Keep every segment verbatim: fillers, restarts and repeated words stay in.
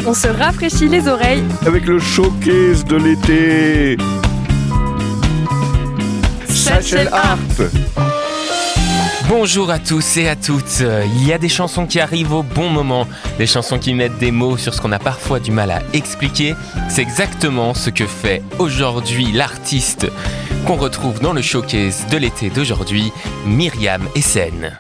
On se rafraîchit les oreilles avec le showcase de l'été. Satchel Art. Bonjour à tous et à toutes. Il y a des chansons qui arrivent au bon moment, des chansons qui mettent des mots sur ce qu'on a parfois du mal à expliquer. C'est exactement ce que fait aujourd'hui l'artiste qu'on retrouve dans le showcase de l'été d'aujourd'hui, Myriam Essen.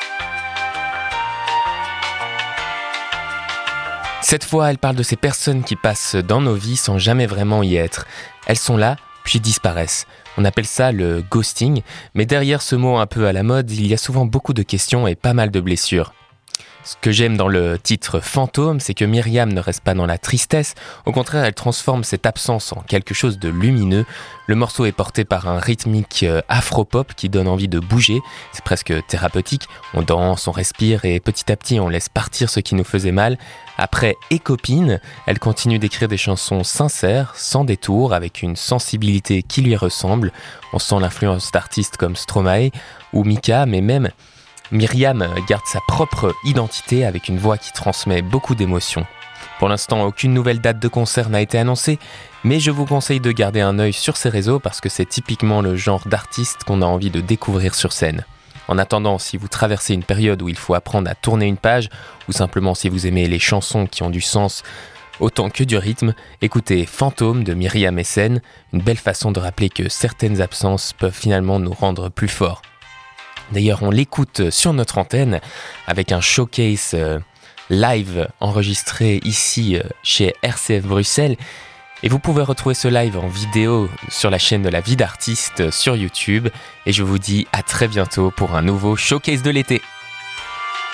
Cette fois, elle parle de ces personnes qui passent dans nos vies sans jamais vraiment y être. Elles sont là, puis disparaissent. On appelle ça le ghosting, mais derrière ce mot un peu à la mode, il y a souvent beaucoup de questions et pas mal de blessures. Ce que j'aime dans le titre Fantôme, c'est que Myriam ne reste pas dans la tristesse, au contraire elle transforme cette absence en quelque chose de lumineux. Le morceau est porté par un rythmique afro-pop qui donne envie de bouger, c'est presque thérapeutique, on danse, on respire et petit à petit on laisse partir ce qui nous faisait mal. Après Et Copine, elle continue d'écrire des chansons sincères, sans détour, avec une sensibilité qui lui ressemble. On sent l'influence d'artistes comme Stromae ou Mika, mais même Myriam garde sa propre identité avec une voix qui transmet beaucoup d'émotions. Pour l'instant, aucune nouvelle date de concert n'a été annoncée, mais je vous conseille de garder un œil sur ses réseaux parce que c'est typiquement le genre d'artiste qu'on a envie de découvrir sur scène. En attendant, si vous traversez une période où il faut apprendre à tourner une page, ou simplement si vous aimez les chansons qui ont du sens autant que du rythme, écoutez Fantôme de Myriam Essen, une belle façon de rappeler que certaines absences peuvent finalement nous rendre plus forts. D'ailleurs, on l'écoute sur notre antenne avec un showcase euh, live enregistré ici euh, chez R C F Bruxelles. Et vous pouvez retrouver ce live en vidéo sur la chaîne de La Vie d'Artiste sur YouTube. Et je vous dis à très bientôt pour un nouveau showcase de l'été.